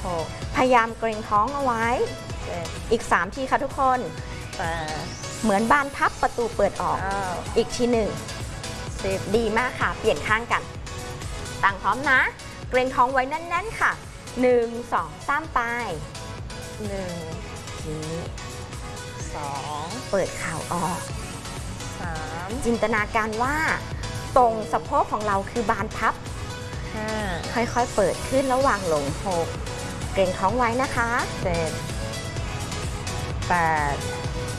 พยายามเกรงท้องเอาไว้อีก3ทีค่ะทุกคนเหมือนบานพับประตูเปิดออกอีกที1ดีมากค่ะเปลี่ยนข้างกันตั้งพร้อมนะเกรงท้องไว้แน่นๆค่ะ1 2 3ไป1นี้2เปิดเข่าออก3จินตนาการว่าตรงสะโพกของเราคือบานพับ5ค่อยๆเปิดขึ้นแล้ววางลง6เกรงท้องไว้นะคะ7 8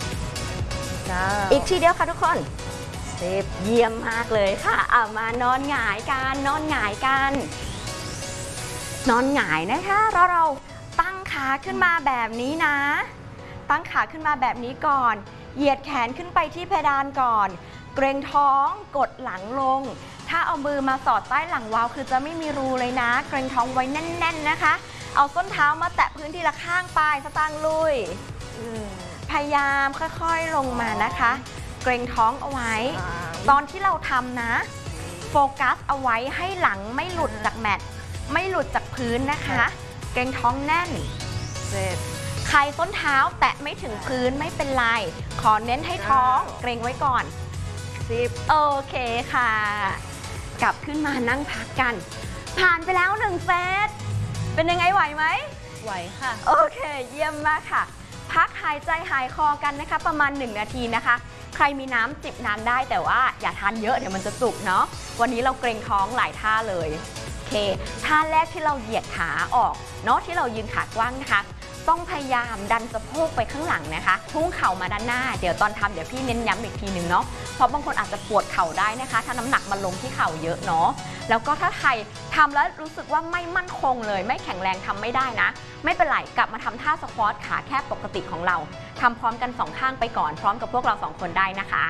9อีกทีเดียวค่ะทุกคน10เยี่ยมมากเลยค่ะเอามานอนหงายกันนอนหงายกันนอนหงายนะคะแล้วเราตั้งขาขึ้นมาแบบนี้นะตั้งขาขึ้นมาแบบนี้ก่อนเหยียดแขนขึ้นไปที่เพดานก่อนเกรงท้องกดหลังลงถ้าเอามือมาสอดใต้หลังวาล์วคือจะไม่มีรูเลยนะเกรงท้องไว้แน่นๆนะคะเอาส้นเท้ามาแตะพื้นทีละข้างไปสตางค์ลุยพยายามค่อยๆลงมานะคะเกรงท้องเอาไว้ตอนที่เราทำนะโฟกัสเอาไว้ให้หลังไม่หลุดจากแมตไม่หลุดจากพื้นนะคะเกรงท้องแน่นใครส้นเท้าแตะไม่ถึงพื้นไม่เป็นไรขอเน้นให้ท้องเกรงไว้ก่อน10โอเคค่ะกลับขึ้นมานั่งพักกันผ่านไปแล้ว1เซตเป็นยังไงไหวไหมไหวค่ะโอเคเยี่ยมมากค่ะพักหายใจหายคอกันนะคะประมาณ1นาทีนะคะใครมีน้ำจิบน้ำได้แต่ว่าอย่าทานเยอะเดี๋ยวมันจะจุกเนาะวันนี้เราเกรงท้องหลายท่าเลยโอเคท่าแรกที่เราเหยียดขาออกเนาะที่เรายืนขากว้างนะคะต้องพยายามดันสะโพกไปข้างหลังนะคะพุ่งเข่ามาด้านหน้าเดี๋ยวตอนทำเดี๋ยวพี่เน้นย้ำอีกทีหนึ่งเนาะเพราะบางคนอาจจะปวดเข่าได้นะคะถ้าน้ำหนักมันลงที่เข่าเยอะเนาะแล้วก็ถ้าใครทำแล้วรู้สึกว่าไม่มั่นคงเลยไม่แข็งแรงทำไม่ได้นะไม่เป็นไรกลับมาทำท่าสควอตขาแค่ปกติของเราทำพร้อมกัน2ข้างไปก่อนพร้อมกับพวกเรา2คนได้นะคะ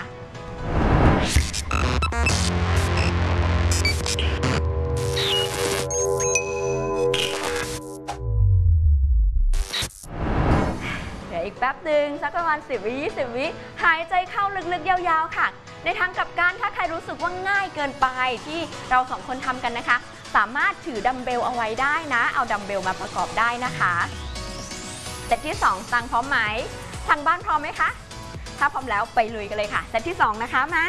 อีกแป๊บหนึ่งสักประมาณ10 วิ 20 วิหายใจเข้าลึกๆยาวๆค่ะในทางกลับกันถ้าใครรู้สึกว่าง่ายเกินไปที่เรา2คนทำกันนะคะสามารถถือดัมเบลเอาไว้ได้นะเอาดัมเบลมาประกอบได้นะคะเซตที่2ตังพร้อมไหมทางบ้านพร้อมไหมคะถ้าพร้อมแล้วไปลุยกันเลยค่ะเซตที่2นะคะมา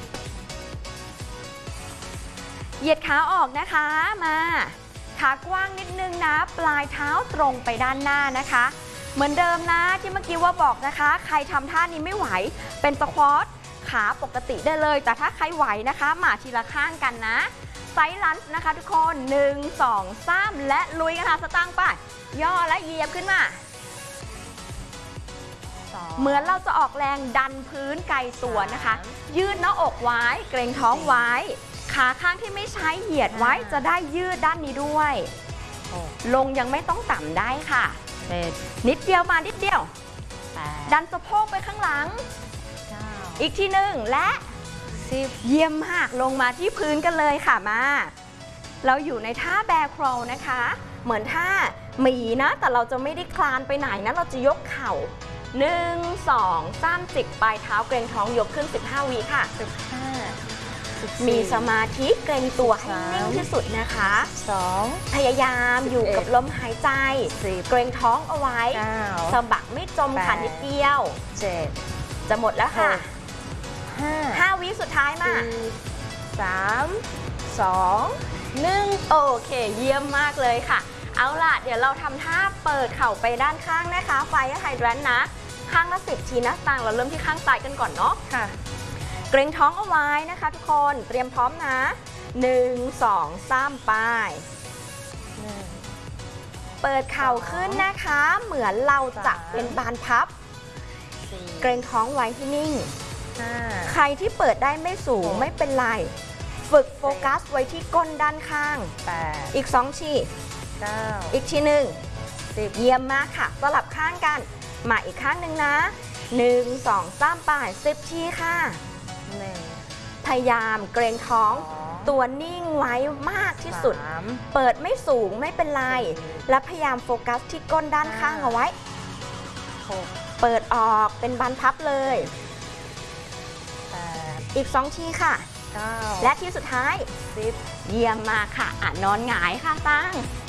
เหยียดขาออกนะคะมาขากว้างนิดนึงนะปลายเท้าตรงไปด้านหน้านะคะเหมือนเดิมนะที่เมื่อกี้ว่าบอกนะคะใครทำท่านี้ไม่ไหวเป็นสควอตขาปกติได้เลยแต่ถ้าใครไหวนะคะมาทีละข้างกันนะไซด์ลันช์นะคะทุกคน1 2 3และลุยกันค่ะสตางค์ไปย่อและเหยียบขึ้นมาเหมือนเราจะออกแรงดันพื้นไกลตัวนะคะยืดหน้าอกไว้เกรงท้องไว้ขาข้างที่ไม่ใช้เหยียดไว้จะได้ยืดด้านนี้ด้วยลงยังไม่ต้องต่ำได้ค่ะนิดเดียวมานิดเดียวดันสะโพกไปข้างหลังอีกทีหนึ่งและ10เยี่ยมมากลงมาที่พื้นกันเลยค่ะมาเราอยู่ในท่าแบร์ครอลนะคะเหมือนท่าหมีนะแต่เราจะไม่ได้คลานไปไหนนะเราจะยกเข่า1 2 3จิกปลายเท้าเกรงท้องยกขึ้น15 วิค่ะมีสมาธิเกรงตัวให้นิ่งที่สุดนะคะ2พยายามอยู่กับลมหายใจเกรงท้องเอาไว้สะบักไม่จมค่ะนิดเดียว7จะหมดแล้วค่ะ5 วิสุดท้ายมา3 2 1โอเคเยี่ยมมากเลยค่ะเอาล่ะเดี๋ยวเราทำท่าเปิดเข่าไปด้านข้างนะคะไฟไฮแดรนนะข้างละ10 ทีนะตางเราเริ่มที่ข้างซ้ายกันก่อนเนาะค่ะเกรงท้องเอาไว้นะคะทุกคนเตรียมพร้อมนะ1 2 3ไปเปิดเข่าขึ้นนะคะเหมือนเราจะเป็นบานพับเกรงท้องไว้ที่นิ่งใครที่เปิดได้ไม่สูงไม่เป็นไรฝึกโฟกัสไว้ที่ก้นด้านข้างอีก2 ทีอีกทีหนึ่ง10เยี่ยมมากค่ะสลับข้างกันมาอีกข้างหนึ่งนะ1 2 3ไป10 ทีค่ะพยายามเกรงท้องตัวนิ่งไว้มากที่สุดเปิดไม่สูงไม่เป็นไรและพยายามโฟกัสที่ก้นด้านข้างเอาไว้เปิดออกเป็นบานพับเลยอีก2 ทีค่ะและที่สุดท้าย10เยี่ยมมากค่ะนอนหงายค่ะตั้ง